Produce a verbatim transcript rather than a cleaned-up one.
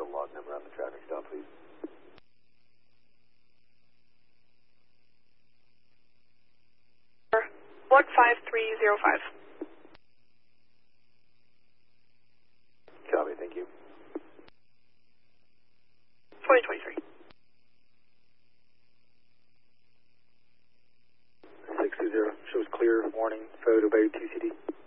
log number on the traffic stop, please. one five three zero five. Copy, thank you. twenty twenty-three. six two zero, shows clear, warning, photo bay T C D.